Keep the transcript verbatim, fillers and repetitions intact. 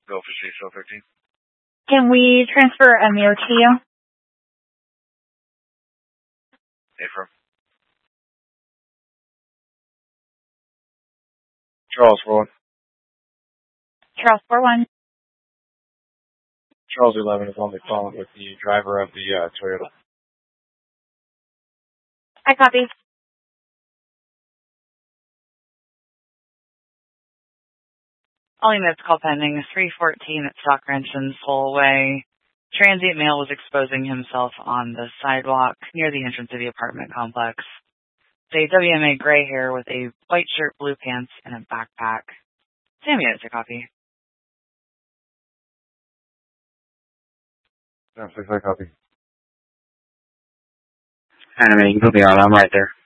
Go for C C L thirteen. Can we transfer Amir to you? Affirm. Charles four one. Charles four one. Charles eleven is on the phone with the driver of the uh, Toyota. I copy. Only minutes call pending. three fourteen at Stock Ranch and Soul Way. Transient male was exposing himself on the sidewalk near the entrance of the apartment complex. A W M A gray hair with a white shirt, blue pants, and a backpack. ten minutes to copy. Yeah, six I copy. Anime, you can put me on. I'm right there.